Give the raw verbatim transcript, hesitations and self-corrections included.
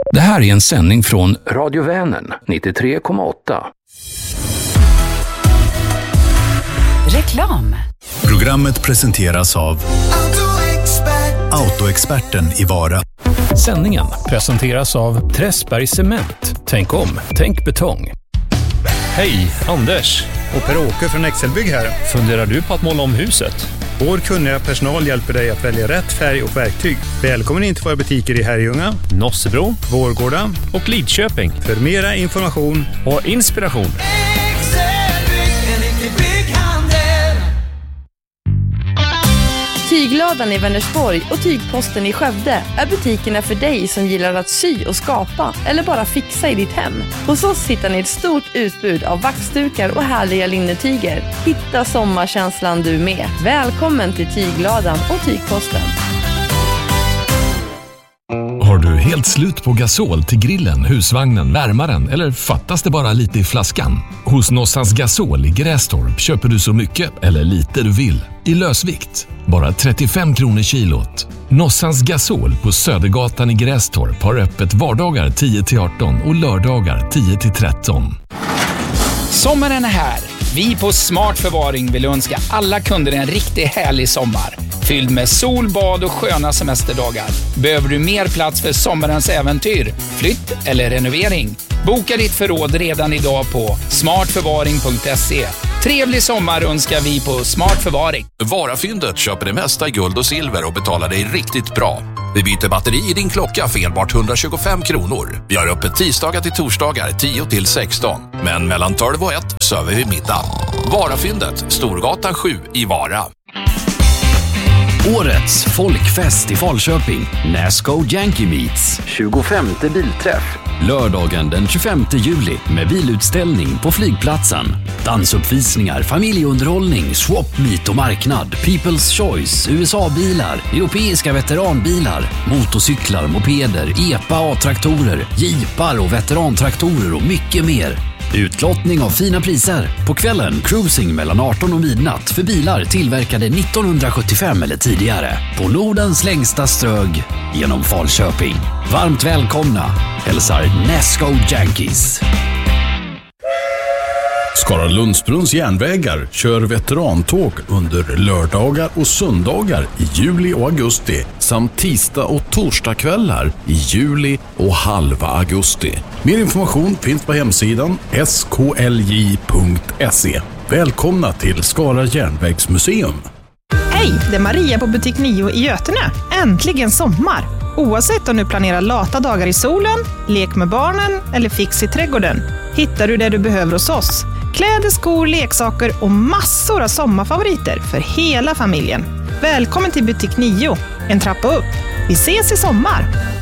Det här är en sändning från Radio Vänern nittiotre komma åtta. Reklam. Programmet presenteras av Autoexperten i Vara. Sändningen presenteras av Träsberg Cement. Tänk om, tänk betong. Hej, Anders. Och Per-Åke från Excelbygg här. Funderar du på att måla om huset? Vår kunniga personal hjälper dig att välja rätt färg och verktyg. Välkommen in till våra butiker i Herrljunga, Nossebro, Vårgårda och Lidköping. För mera information och inspiration. Tygladan i Vänersborg och Tygposten i Skövde är butikerna för dig som gillar att sy och skapa eller bara fixa i ditt hem. Hos oss hittar ni ett stort utbud av vaxdukar och härliga linnetyger. Hitta sommarkänslan du med. Välkommen till Tygladan och Tygposten. Har du helt slut på gasol till grillen, husvagnen, värmaren eller fattas det bara lite i flaskan? Hos Nossans Gasol i Grästorp köper du så mycket eller lite du vill. I lösvikt. Bara trettiofem kronor kilot. Nossans Gasol på Södergatan i Grästorp har öppet vardagar tio till arton och lördagar tio till tretton. Sommaren är här. Vi på Smart Förvaring vill önska alla kunder en riktigt härlig sommar. Fylld med sol, bad och sköna semesterdagar. Behöver du mer plats för sommarens äventyr, flytt eller renovering? Boka ditt förråd redan idag på smart förvaring punkt se. Trevlig sommar önskar vi på Smart Förvaring. Varafyndet köper det mesta i guld och silver och betalar dig riktigt bra. Vi byter batteri i din klocka för enbart etthundratjugofem kronor. Vi har öppet tisdagar till torsdagar tio till sexton. Men mellan tolv och ett söver vi middag. Varafyndet, Storgatan sju i Vara. Årets folkfest i Falköping. Nasco Yankee Meets. tjugofemte bilträff. Lördagen den tjugofemte juli med bilutställning på flygplatsen. Dansuppvisningar, familjeunderhållning, swap meet och marknad. People's Choice, U S A-bilar, europeiska veteranbilar, motorcyklar, mopeder, E P A A-traktorer, jeepar och veterantraktorer och mycket mer. Utlottning av fina priser. På kvällen cruising mellan arton och midnatt för bilar tillverkade nittonhundrasjuttiofem eller tidigare. På Nordens längsta strög genom Falköping. Varmt välkomna. Hälsar Nasco Yankees. Skara Lundsbrunns järnvägar kör veterantåg under lördagar och söndagar i juli och augusti samt tisdag och torsdagskvällar i juli och halva augusti. Mer information finns på hemsidan s k l j punkt se. Välkomna till Skara järnvägsmuseum. Hej, det är Maria på butik nio i Götene. Äntligen sommar! Oavsett om du planerar lata dagar i solen, lek med barnen eller fix i trädgården, hittar du det du behöver hos oss. Kläder, skor, leksaker och massor av sommarfavoriter för hela familjen. Välkommen till butik nio, en trappa upp. Vi ses i sommar!